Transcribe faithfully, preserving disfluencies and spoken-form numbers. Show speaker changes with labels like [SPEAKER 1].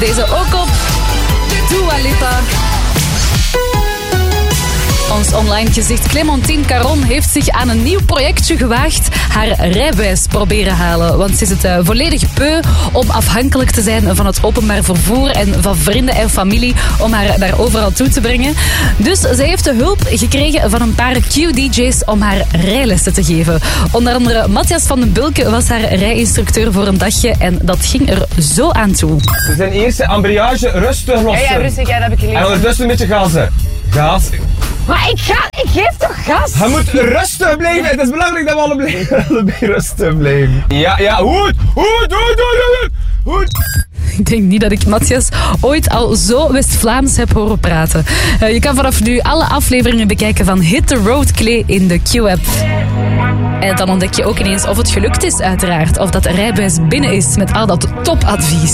[SPEAKER 1] Deze ook op Dua Lipa. Ons online gezicht Clementine Caron heeft zich aan een nieuw projectje gewaagd. Haar rijbewijs proberen halen. Want ze is het uh, volledig beu om afhankelijk te zijn van het openbaar vervoer en van vrienden en familie om haar daar overal toe te brengen. Dus ze heeft de hulp gekregen van een paar Q-dj's om haar rijlessen te geven. Onder andere Matthias van den Bulke was haar rijinstructeur voor een dagje en dat ging er zo aan toe.
[SPEAKER 2] We zijn eerst embrayage rustig lossen.
[SPEAKER 3] Ja, ja, rustig, ja, dat heb ik geleerd.
[SPEAKER 2] En ondertussen een beetje gassen. Gas.
[SPEAKER 3] Maar ik ga, ik geef toch gas?
[SPEAKER 2] Je moet rustig blijven. Het is belangrijk dat we allebei, allebei rustig blijven. Ja, ja, goed, goed, goed, goed, goed, goed.
[SPEAKER 1] Ik denk niet dat ik Matthias ooit al zo West-Vlaams heb horen praten. Uh, je kan vanaf nu alle afleveringen bekijken van Hit the Road Klee in de Q-app. En dan ontdek je ook ineens of het gelukt is, uiteraard. Of dat de rijbewijs binnen is met al dat topadvies.